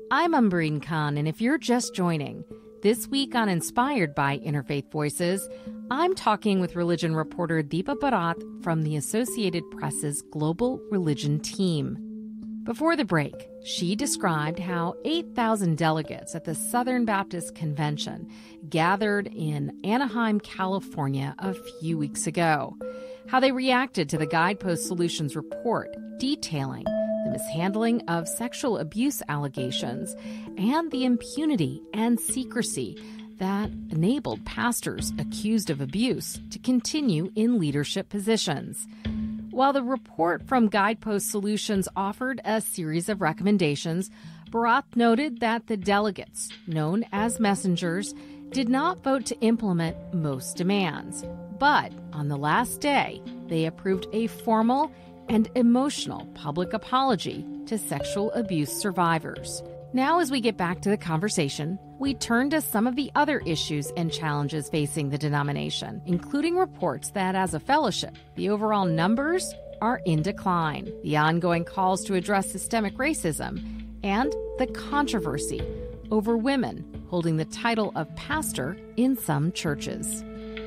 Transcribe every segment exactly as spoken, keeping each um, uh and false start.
I'm Umbreen Khan, and if you're just joining, this week on Inspired by Interfaith Voices, I'm talking with religion reporter Deepa Bharat from the Associated Press's Global Religion team. Before the break, she described how eight thousand delegates at the Southern Baptist Convention gathered in Anaheim, California a few weeks ago, how they reacted to the Guidepost Solutions report detailing the mishandling of sexual abuse allegations and the impunity and secrecy that enabled pastors accused of abuse to continue in leadership positions. While the report from Guidepost Solutions offered a series of recommendations, Bharat noted that the delegates, known as messengers, did not vote to implement most demands. But on the last day, they approved a formal and emotional public apology to sexual abuse survivors. Now, as we get back to the conversation, we turn to some of the other issues and challenges facing the denomination, including reports that as a fellowship, the overall numbers are in decline, the ongoing calls to address systemic racism, and the controversy over women holding the title of pastor in some churches.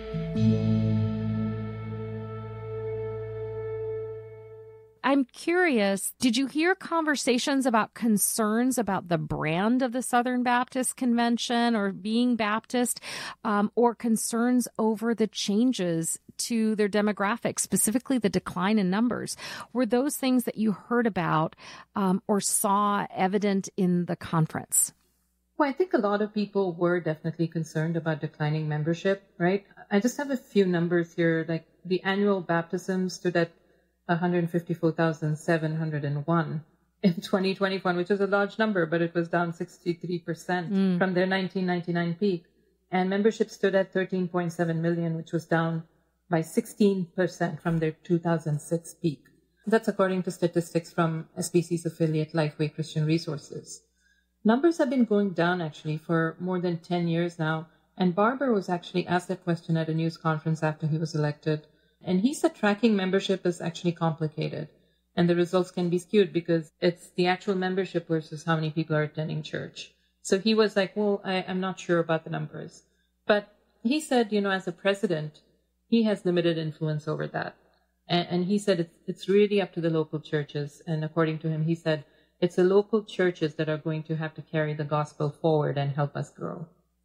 I'm curious, did you hear conversations about concerns about the brand of the Southern Baptist Convention or being Baptist, um, or concerns over the changes to their demographics, specifically the decline in numbers? Were those things that you heard about um, or saw evident in the conference? Well, I think a lot of people were definitely concerned about declining membership, right? I just have a few numbers here. Like the annual baptisms stood at one hundred fifty-four thousand seven hundred one in twenty twenty-one, which is a large number, but it was down sixty-three percent mm. from their nineteen ninety-nine peak. And membership stood at thirteen point seven million, which was down by sixteen percent from their two thousand six peak. That's according to statistics from S B C's affiliate Lifeway Christian Resources. Numbers have been going down actually for more than ten years now. And Barber was actually asked that question at a news conference after he was elected. And he said tracking membership is actually complicated and the results can be skewed because it's the actual membership versus how many people are attending church. So he was like, well, I, I'm not sure about the numbers. But he said, you know, as a president, he has limited influence over that. And, and he said it's, it's really up to the local churches. And according to him, he said it's the local churches that are going to have to carry the gospel forward and help us grow.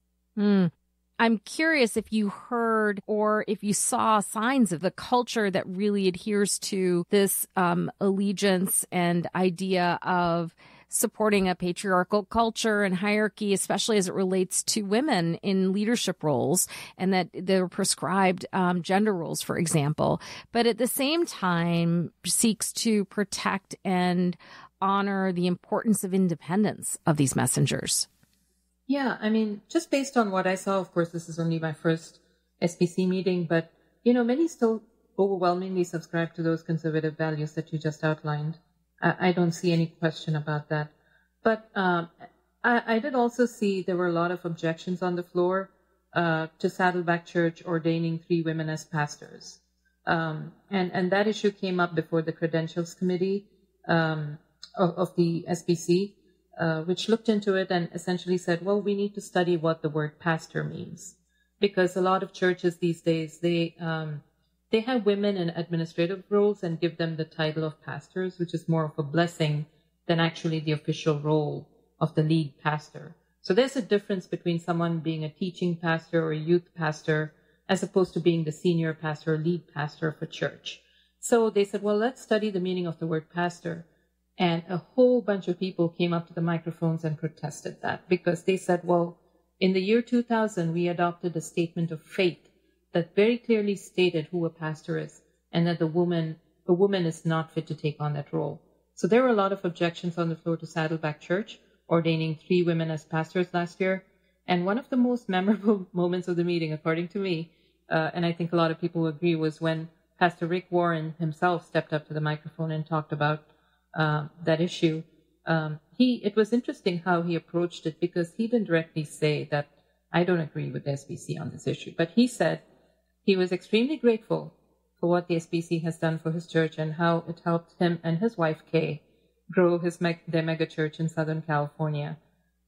Mm. I'm curious if you heard or if you saw signs of the culture that really adheres to this um, allegiance and idea of supporting a patriarchal culture and hierarchy, especially as it relates to women in leadership roles, and that they're prescribed um, gender roles, for example, but at the same time seeks to protect and honor the importance of independence of these messengers. Yeah, I mean, just based on what I saw, of course, this is only my first S B C meeting, but, you know, many still overwhelmingly subscribe to those conservative values that you just outlined. I, I don't see any question about that. But um, I, I did also see there were a lot of objections on the floor uh, to Saddleback Church ordaining three women as pastors. Um, and, and that issue came up before the Credentials Committee um, of, of the S B C. Uh, which looked into it and essentially said, well, we need to study what the word pastor means. Because a lot of churches these days, they um, they have women in administrative roles and give them the title of pastors, which is more of a blessing than actually the official role of the lead pastor. So there's a difference between someone being a teaching pastor or a youth pastor as opposed to being the senior pastor or lead pastor of a church. So they said, well, let's study the meaning of the word pastor. And a whole bunch of people came up to the microphones and protested that because they said, well, in the year two thousand, we adopted a statement of faith that very clearly stated who a pastor is and that the woman, a woman is not fit to take on that role. So there were a lot of objections on the floor to Saddleback Church ordaining three women as pastors last year. And one of the most memorable moments of the meeting, according to me, uh, and I think a lot of people agree, was when Pastor Rick Warren himself stepped up to the microphone and talked about Uh, that issue. Um, he, it was interesting how he approached it because he didn't directly say that I don't agree with the S B C on this issue, but he said he was extremely grateful for what the S B C has done for his church and how it helped him and his wife Kay grow his me- their mega church in Southern California.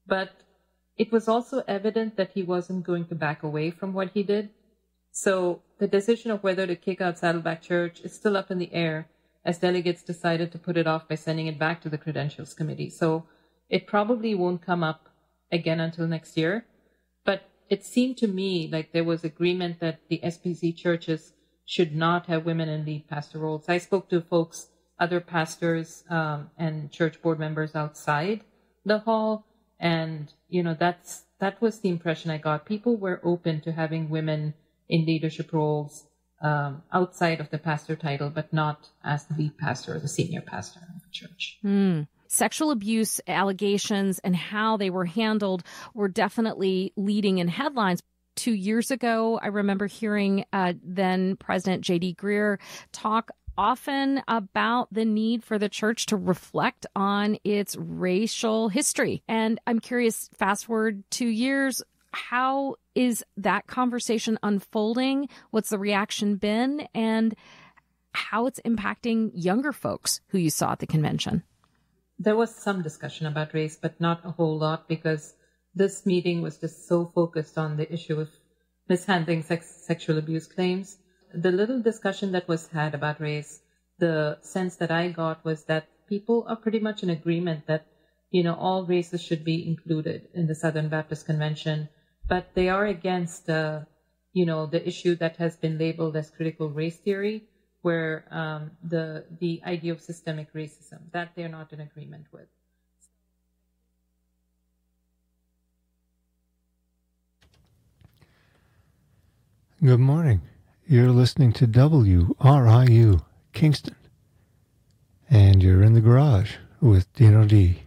But it was also evident that he wasn't going to back away from what he did. So the decision of whether to kick out Saddleback Church is still up in the air, as delegates decided to put it off by sending it back to the Credentials Committee. So it probably won't come up again until next year. But it seemed to me like there was agreement that the S P C churches should not have women in lead pastor roles. I spoke to folks, other pastors um, and church board members outside the hall, and you know that's that was the impression I got. People were open to having women in leadership roles um, outside of the pastor title, but not as the lead pastor or the senior pastor of the church. Mm. Sexual abuse allegations and how they were handled were definitely leading in headlines. Two years ago, I remember hearing uh, then President J D Greear talk often about the need for the church to reflect on its racial history. And I'm curious, fast forward two years, how is that conversation unfolding? What's the reaction been? And how it's impacting younger folks who you saw at the convention? There was some discussion about race, but not a whole lot, because this meeting was just so focused on the issue of mishandling sex, sexual abuse claims. The little discussion that was had about race, the sense that I got was that people are pretty much in agreement that, you know, all races should be included in the Southern Baptist Convention, but they are against, uh, you know, the issue that has been labeled as critical race theory, where um, the the idea of systemic racism, that they're not in agreement with. Good morning. You're listening to W R I U Kingston, and you're in the garage with Dino D.